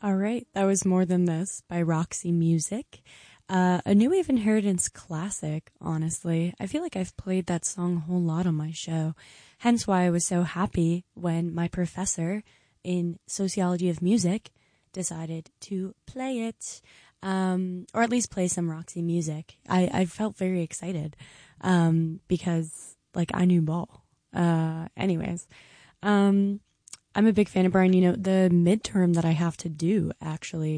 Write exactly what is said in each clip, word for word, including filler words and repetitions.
All right, that was More Than This by Roxy Music. Uh, a New Wave Inheritance classic, honestly. I feel like I've played that song a whole lot on my show, hence why I was so happy when my professor in Sociology of Music decided to play it, um, or at least play some Roxy music. I, I felt very excited um, because, like, I knew ball. Uh, anyways, um... I'm a big fan of Brian Eno. The midterm that I have to do actually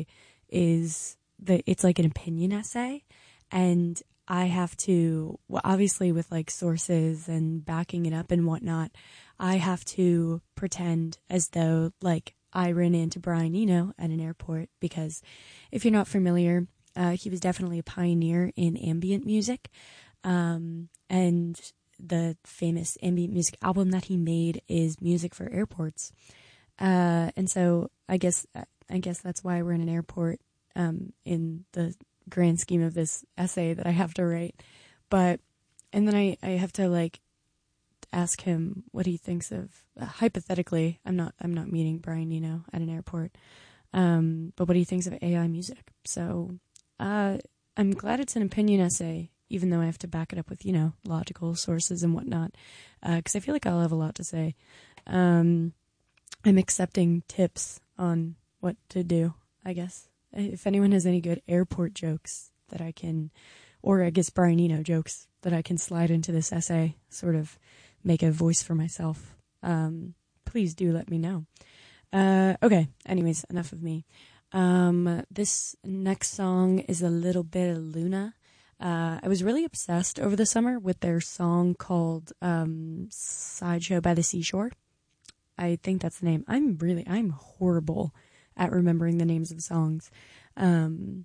is the it's like an opinion essay, and I have to, well, obviously with like sources and backing it up and whatnot, I have to pretend as though like I ran into Brian Eno at an airport, because if you're not familiar, uh, he was definitely a pioneer in ambient music, um, and the famous ambient music album that he made is Music for Airports. Uh, and so I guess, I guess that's why we're in an airport, um, in the grand scheme of this essay that I have to write. But, and then I, I have to like ask him what he thinks of, uh, hypothetically, I'm not, I'm not meeting Brian Eno at an airport, um, but what he thinks of A I music. So, uh, I'm glad it's an opinion essay, even though I have to back it up with, you know, logical sources and whatnot, because uh, I feel like I'll have a lot to say. Um, I'm accepting tips on what to do, I guess. If anyone has any good airport jokes that I can, or I guess Brian Eno jokes that I can slide into this essay, sort of make a voice for myself, um, please do let me know. Uh, okay, anyways, enough of me. Um, this next song is a little bit of Luna. Uh, I was really obsessed over the summer with their song called um, Sideshow by the Seashore. I think that's the name. I'm really, I'm horrible at remembering the names of songs. Um,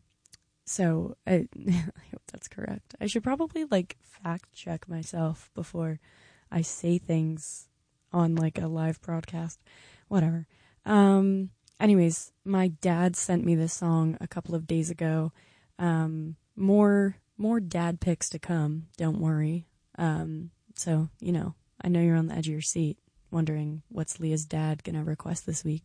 so I, I hope that's correct. I should probably like fact check myself before I say things on like a live broadcast. Whatever. Um, anyways, my dad sent me this song a couple of days ago. Um, more... More dad pics to come, don't worry. Um, so, you know, I know you're on the edge of your seat wondering what's Leah's dad gonna request this week.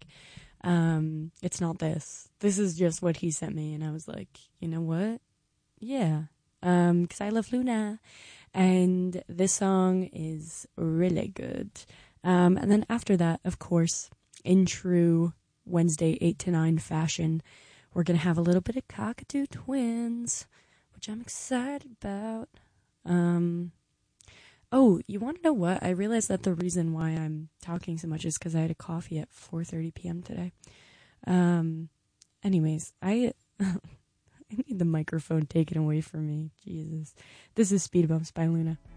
Um, it's not this. This is just what he sent me, and I was like, you know what? Yeah. Um, because I love Luna. And this song is really good. Um, and then after that, of course, in true Wednesday eight to nine fashion, we're gonna have a little bit of Cockatoo Twins, which I'm excited about. Um, oh, you want to know what? I realized that the reason why I'm talking so much is because I had a coffee at four thirty p.m. today. Um, anyways, I, I need the microphone taken away from me. Jesus. This is Speed Bumps by Luna.